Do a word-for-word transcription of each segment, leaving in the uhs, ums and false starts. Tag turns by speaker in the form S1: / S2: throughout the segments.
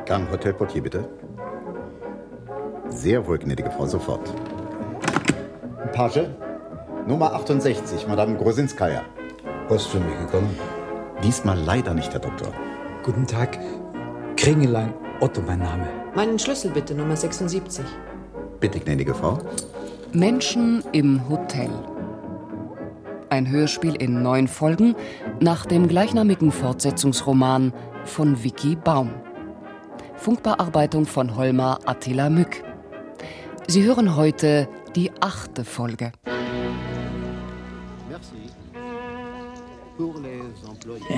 S1: Gang Hotelportier, bitte. Sehr wohl, gnädige Frau, sofort. Page, Nummer achtundsechzig, Madame Grosinskaja.
S2: Post für mich gekommen?
S1: Diesmal leider nicht, Herr Doktor.
S3: Guten Tag. Kringelein, Otto mein Name.
S4: Meinen Schlüssel bitte, Nummer sechsundsiebzig.
S1: Bitte, gnädige Frau.
S5: Menschen im Hotel. Ein Hörspiel in neun Folgen nach dem gleichnamigen Fortsetzungsroman von Vicky Baum. Funkbearbeitung von Holmar Attila Mück. Sie hören heute die achte Folge.
S2: Merci. Pour les employés.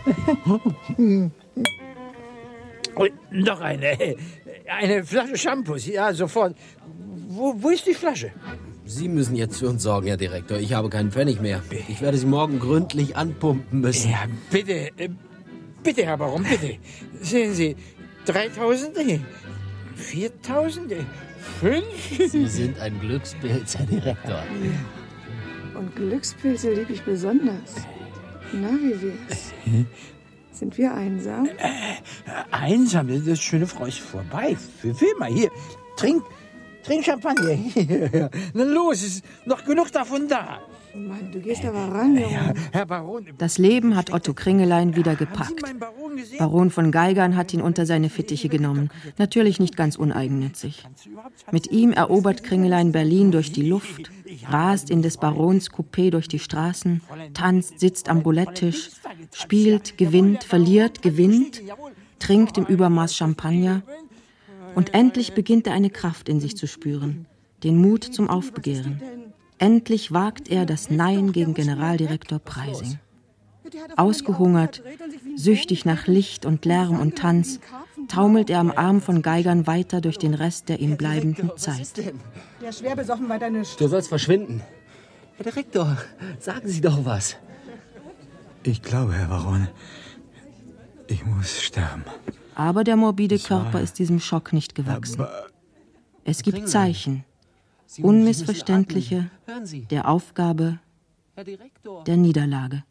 S6: Noch eine. Eine Flasche Shampoos. Ja, sofort. Wo, wo ist die Flasche?
S7: Sie müssen jetzt für uns sorgen, Herr Direktor. Ich habe keinen Pfennig mehr. Ich werde Sie morgen gründlich anpumpen müssen.
S6: Ja, bitte. Bitte, Herr Baron, bitte. Sehen Sie, dreitausend, viertausend, fünf.
S7: Sie sind ein Glückspilz, Herr Direktor.
S8: Und Glückspilze liebe ich besonders. Na, wie wär's? Sind wir einsam?
S6: Äh, einsam? Das schöne Frau ist vorbei. Für immer. Hier, trink, trink Champagner. Hier. Na los, ist noch genug davon da.
S8: Mann, du gehst aber ran, Junge.
S6: Ja, Herr Baron.
S9: Das Leben hat Otto Kringelein wieder gepackt. Baron von Geigern hat ihn unter seine Fittiche genommen. Natürlich nicht ganz uneigennützig. Mit ihm erobert Kringelein Berlin durch die Luft, rast in des Barons Coupé durch die Straßen, tanzt, sitzt am Roulette-Tisch, spielt, gewinnt, verliert, gewinnt, trinkt im Übermaß Champagner. Und endlich beginnt er eine Kraft in sich zu spüren, den Mut zum Aufbegehren. Endlich wagt er das Nein gegen Generaldirektor Preising. Ausgehungert, süchtig nach Licht und Lärm und Tanz, taumelt er am Arm von Geigern weiter durch den Rest der ihm bleibenden Zeit.
S8: Der schwer besoffen war deine St-
S7: Du sollst verschwinden. Herr Direktor, sagen Sie doch was.
S3: Ich glaube, Herr Baron, ich muss sterben.
S9: Aber der morbide Körper ist diesem Schock nicht gewachsen. Es gibt Zeichen. Unmissverständliche, der Aufgabe, der Niederlage.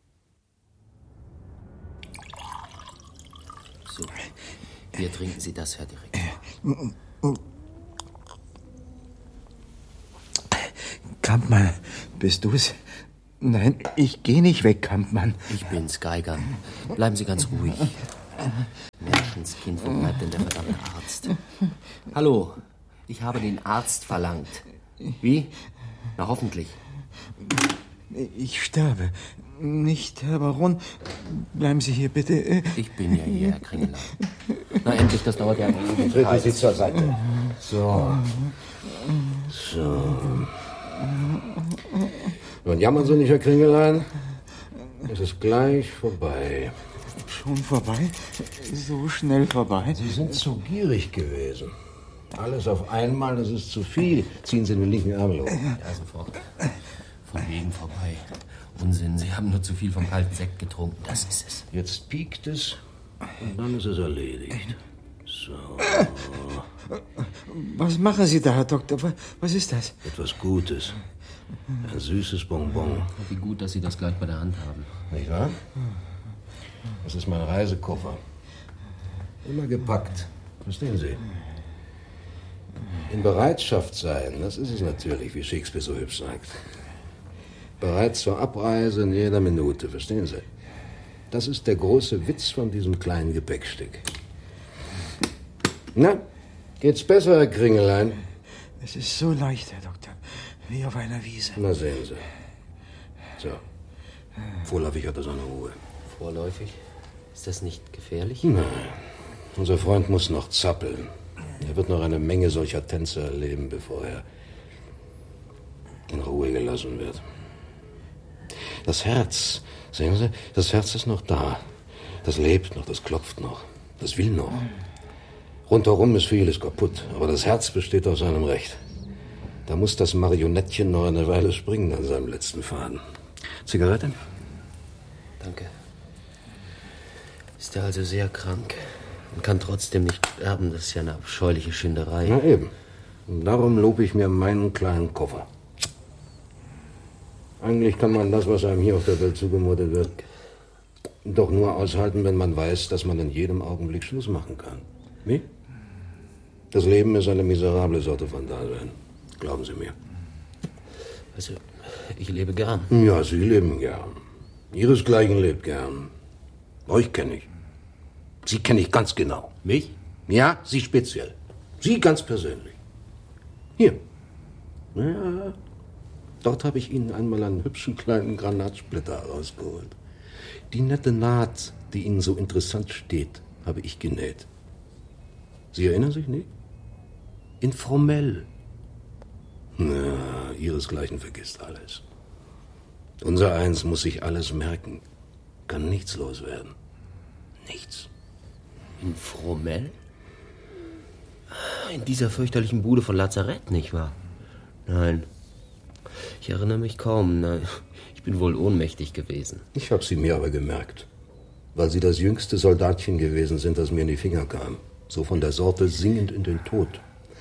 S7: So, hier trinken Sie das, Herr Direktor.
S3: Kampmann, bist du's? Nein, ich gehe nicht weg, Kampmann.
S7: Ich bin's, Geiger. Bleiben Sie ganz ruhig. Menschenskind, wo bleibt denn der verdammte Arzt? Hallo, ich habe den Arzt verlangt. Wie? Na, hoffentlich.
S3: Ich sterbe. Nicht, Herr Baron. Bleiben Sie hier, bitte.
S7: Ich bin ja hier, Herr Kringelein. Na, endlich, das dauert ja eine Ewigkeit.
S2: Treten Sie zur Seite. So. So. Nun jammern Sie nicht, Herr Kringelein. Es ist gleich vorbei.
S3: Schon vorbei? So schnell vorbei?
S2: Sie sind zu gierig gewesen. Alles auf einmal, das ist zu viel. Ziehen Sie den linken Arm los.
S7: Ja, sofort. Von wegen vorbei. Unsinn, Sie haben nur zu viel vom kalten Sekt getrunken. Das ist es.
S2: Jetzt piekt es und dann ist es erledigt. So.
S3: Was machen Sie da, Herr Doktor? Was ist das?
S2: Etwas Gutes. Ein süßes Bonbon.
S7: Wie gut, dass Sie das gleich bei der Hand haben.
S2: Nicht wahr? Das ist mein Reisekoffer. Immer gepackt. Verstehen Sie? In Bereitschaft sein, das ist es natürlich, wie Shakespeare so hübsch sagt. Bereit zur Abreise in jeder Minute, verstehen Sie? Das ist der große Witz von diesem kleinen Gepäckstück. Na, geht's besser, Herr Kringelein?
S3: Es ist so leicht, Herr Doktor, wie auf einer Wiese.
S2: Na, sehen Sie. So. Vorläufig hat er seine Ruhe.
S7: Vorläufig? Ist das nicht gefährlich?
S2: Nein. Unser Freund muss noch zappeln. Er wird noch eine Menge solcher Tänze erleben, bevor er in Ruhe gelassen wird. Das Herz, sehen Sie, das Herz ist noch da. Das lebt noch, das klopft noch, das will noch. Rundherum ist vieles kaputt, aber das Herz besteht auf seinem Recht. Da muss das Marionettchen noch eine Weile springen an seinem letzten Faden. Zigarette?
S7: Danke. Ist er also sehr krank und kann trotzdem nicht sterben? Das ist ja eine abscheuliche Schinderei.
S2: Na eben. Und darum lobe ich mir meinen kleinen Koffer. Eigentlich kann man das, was einem hier auf der Welt zugemutet wird, doch nur aushalten, wenn man weiß, dass man in jedem Augenblick Schluss machen kann. Wie? Das Leben ist eine miserable Sorte von Dasein. Glauben Sie mir.
S7: Also, ich lebe gern.
S2: Ja, Sie leben gern. Ihresgleichen lebt gern. Euch kenne ich. Sie kenne ich ganz genau.
S7: Mich?
S2: Ja, Sie speziell. Sie ganz persönlich. Hier. Ja, dort habe ich Ihnen einmal einen hübschen kleinen Granatsplitter rausgeholt. Die nette Naht, die Ihnen so interessant steht, habe ich genäht. Sie erinnern sich nicht? In Fromell. Na, Ihresgleichen vergisst alles. Unser Eins muss sich alles merken. Kann nichts loswerden. Nichts.
S7: In Fromell? In dieser fürchterlichen Bude von Lazarett, nicht wahr? Nein. Ich erinnere mich kaum. Nein. Ich bin wohl ohnmächtig gewesen.
S2: Ich habe Sie mir aber gemerkt. Weil Sie das jüngste Soldatchen gewesen sind, das mir in die Finger kam. So von der Sorte singend in den Tod.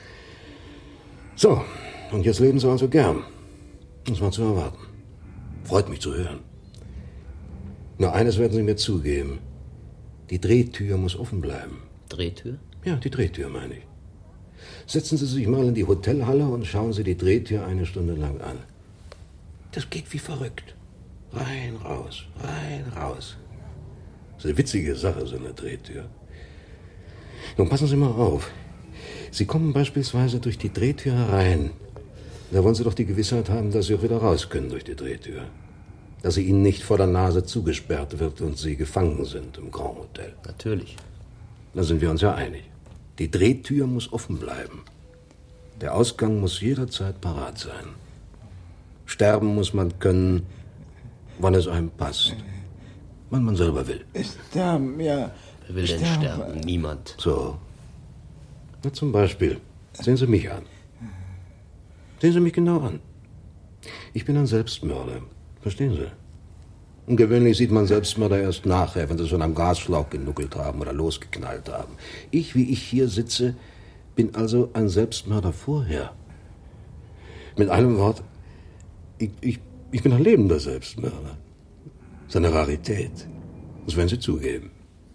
S2: So, und jetzt leben Sie also gern. Das war zu erwarten. Freut mich zu hören. Nur eines werden Sie mir zugeben. Die Drehtür muss offen bleiben.
S7: Drehtür?
S2: Ja, die Drehtür meine ich. Setzen Sie sich mal in die Hotelhalle und schauen Sie die Drehtür eine Stunde lang an. Das geht wie verrückt. Rein, raus, rein, raus. Das ist eine witzige Sache, so eine Drehtür. Nun passen Sie mal auf. Sie kommen beispielsweise durch die Drehtür herein. Da wollen Sie doch die Gewissheit haben, dass Sie auch wieder raus können durch die Drehtür. Dass sie Ihnen nicht vor der Nase zugesperrt wird und Sie gefangen sind im Grand Hotel.
S7: Natürlich.
S2: Da sind wir uns ja einig. Die Drehtür muss offen bleiben. Der Ausgang muss jederzeit parat sein. Sterben muss man können, wann es einem passt. Wann man selber will.
S3: Sterben, ja.
S7: Wer will denn sterben? Niemand.
S2: So. Na, zum Beispiel. Sehen Sie mich an. Sehen Sie mich genau an. Ich bin ein Selbstmörder. Verstehen Sie? Und gewöhnlich sieht man Selbstmörder erst nachher, wenn sie schon am Gasschlauch genuckelt haben oder losgeknallt haben. Ich, wie ich hier sitze, bin also ein Selbstmörder vorher. Mit einem Wort, ich, ich, ich bin ein lebender Selbstmörder. Das ist eine Rarität. Das werden Sie zugeben.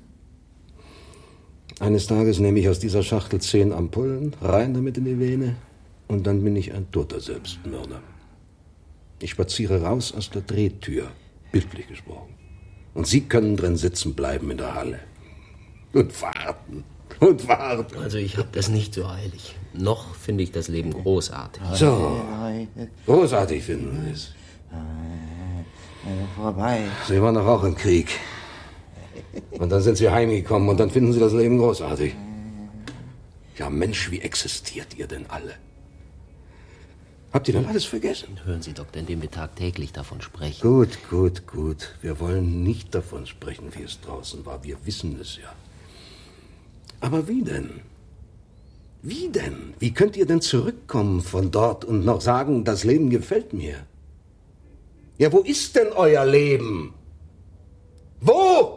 S2: Eines Tages nehme ich aus dieser Schachtel zehn Ampullen, rein damit in die Vene, und dann bin ich ein toter Selbstmörder. Ich spaziere raus aus der Drehtür, bildlich gesprochen. Und Sie können drin sitzen bleiben in der Halle. Und warten. Und warten.
S7: Also ich habe das nicht so eilig. Noch finde ich das Leben großartig.
S2: So. Großartig finden Sie es.
S3: Vorbei.
S2: Sie waren doch auch im Krieg. Und dann sind Sie heimgekommen und dann finden Sie das Leben großartig. Ja, Mensch, wie existiert ihr denn alle? Habt ihr denn alles vergessen?
S7: Hören Sie, Doktor, indem wir tagtäglich davon sprechen.
S2: Gut, gut, gut. Wir wollen nicht davon sprechen, wie es draußen war. Wir wissen es ja. Aber wie denn? Wie denn? Wie könnt ihr denn zurückkommen von dort und noch sagen, das Leben gefällt mir? Ja, wo ist denn euer Leben? Wo?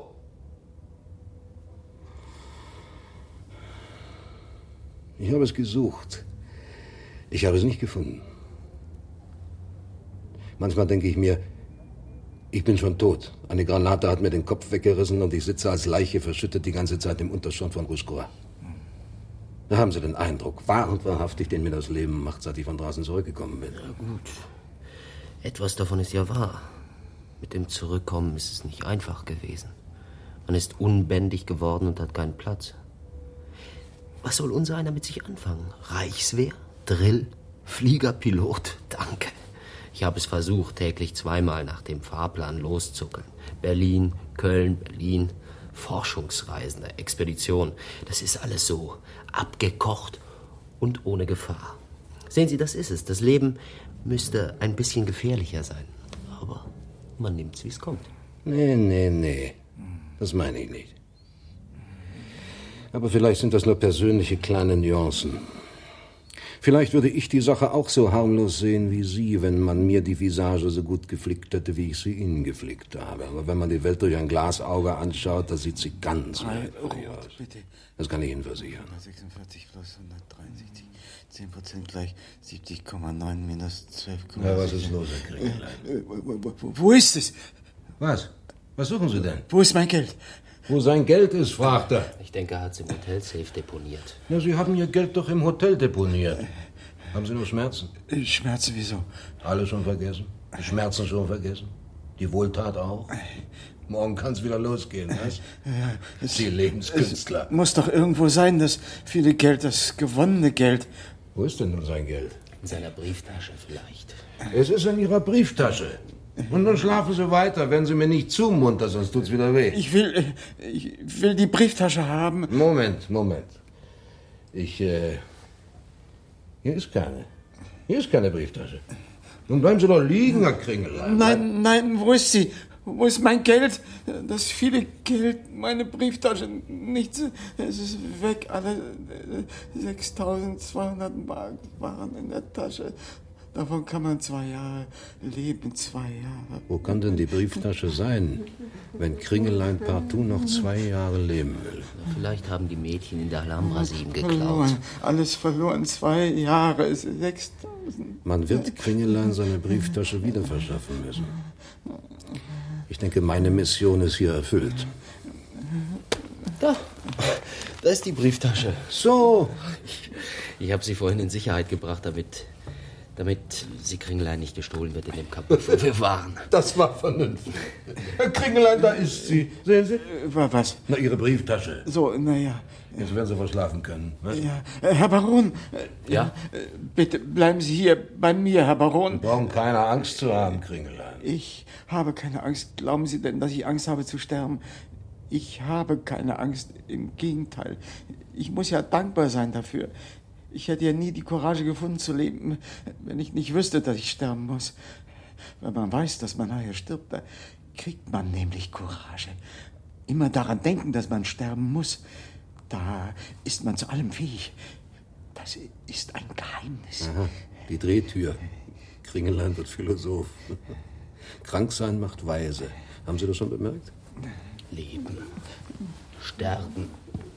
S2: Ich habe es gesucht. Ich habe es nicht gefunden. Manchmal denke ich mir, ich bin schon tot. Eine Granate hat mir den Kopf weggerissen und ich sitze als Leiche verschüttet die ganze Zeit im Unterschorn von Rouge-Croix. Da haben Sie den Eindruck, wahr und wahrhaftig, den mir das Leben macht, seit ich von draußen zurückgekommen bin.
S7: Ja, gut. Etwas davon ist ja wahr. Mit dem Zurückkommen ist es nicht einfach gewesen. Man ist unbändig geworden und hat keinen Platz. Was soll unser einer mit sich anfangen? Reichswehr? Drill? Fliegerpilot? Danke. Ich habe es versucht, täglich zweimal nach dem Fahrplan loszuckeln. Berlin, Köln, Berlin, Forschungsreisende, Expedition. Das ist alles so abgekocht und ohne Gefahr. Sehen Sie, das ist es. Das Leben müsste ein bisschen gefährlicher sein. Aber man nimmt's, wie es kommt.
S2: Nee, nee, nee. Das meine ich nicht. Aber vielleicht sind das nur persönliche kleine Nuancen. Vielleicht würde ich die Sache auch so harmlos sehen wie Sie, wenn man mir die Visage so gut geflickt hätte, wie ich sie Ihnen geflickt habe. Aber wenn man die Welt durch ein Glasauge anschaut, da sieht sie ganz merkwürdig aus.
S3: Bitte.
S2: Das kann ich Ihnen versichern.
S3: hundertsechsundvierzig plus hundertdreiundsechzig, zehn Prozent gleich siebzig Komma neun minus zwölf Komma
S2: Ja,
S3: sechs.
S2: was ist los, Herr Kringelein?
S3: Wo, wo, wo, wo ist es?
S2: Was? Was suchen Sie denn?
S3: Wo ist mein Geld?
S2: Wo sein Geld ist, fragt er.
S7: Ich denke, er hat es im Hotelsafe deponiert.
S2: Ja, Sie haben Ihr Geld doch im Hotel deponiert. Haben Sie nur Schmerzen?
S3: Schmerzen, wieso?
S2: Alles schon vergessen? Die Schmerzen schon vergessen? Die Wohltat auch? Morgen kann es wieder losgehen, was?
S3: Ja, es,
S2: Sie Lebenskünstler.
S3: Es muss doch irgendwo sein, das viele Geld, das gewonnene Geld.
S2: Wo ist denn nun sein Geld?
S7: In seiner Brieftasche vielleicht.
S2: Es ist in Ihrer Brieftasche. Und dann schlafen Sie weiter, wenn Sie mir nicht zumuntern, sonst tut's wieder weh.
S3: Ich will, ich will die Brieftasche haben.
S2: Moment, Moment. Ich, äh... Hier ist keine. Hier ist keine Brieftasche. Nun bleiben Sie doch liegen, Herr Kringelein.
S3: Nein, nein, wo ist sie? Wo ist mein Geld? Das viele Geld, meine Brieftasche, nichts. Es ist weg. Alle sechstausendzweihundert Mark waren in der Tasche. Davon kann man zwei Jahre leben, zwei Jahre.
S2: Wo kann denn die Brieftasche sein, wenn Kringelein partout noch zwei Jahre leben will?
S7: Vielleicht haben die Mädchen in der Alhambra sie ihm geklaut.
S3: Verloren. Alles verloren, zwei Jahre, sechstausend.
S2: Man wird Kringelein seine Brieftasche wieder verschaffen müssen. Ich denke, meine Mission ist hier erfüllt.
S7: Da, da ist die Brieftasche.
S2: So.
S7: Ich, ich habe sie vorhin in Sicherheit gebracht, damit... damit sie Kringelein nicht gestohlen wird in dem Kabuff, wo wir waren.
S2: Das war vernünftig. Herr Kringelein, da ist sie. Sehen Sie?
S3: Was?
S2: Na, Ihre Brieftasche.
S3: So, naja.
S2: Jetzt werden Sie verschlafen können. Was?
S3: Ja. Herr Baron.
S7: Ja?
S3: Bitte bleiben Sie hier bei mir, Herr Baron.
S2: Sie brauchen keine Angst zu haben, Kringelein.
S3: Ich habe keine Angst. Glauben Sie denn, dass ich Angst habe zu sterben? Ich habe keine Angst. Im Gegenteil. Ich muss ja dankbar sein dafür. Ich hätte ja nie die Courage gefunden zu leben, wenn ich nicht wüsste, dass ich sterben muss. Wenn man weiß, dass man nachher stirbt, da kriegt man nämlich Courage. Immer daran denken, dass man sterben muss, da ist man zu allem fähig. Das ist ein Geheimnis.
S2: Aha, die Drehtür. Kringelein wird Philosoph. Krank sein macht weise. Haben Sie das schon bemerkt?
S7: Leben. Sterben.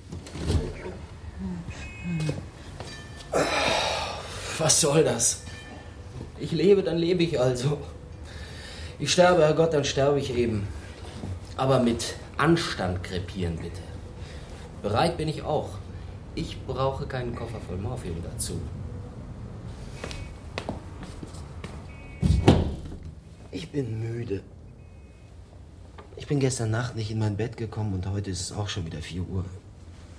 S7: Was soll das? Ich lebe, dann lebe ich also. Ich sterbe, Herrgott, dann sterbe ich eben. Aber mit Anstand krepieren, bitte. Bereit bin ich auch. Ich brauche keinen Koffer voll Morphium dazu. Ich bin müde. Ich bin gestern Nacht nicht in mein Bett gekommen und heute ist es auch schon wieder vier Uhr.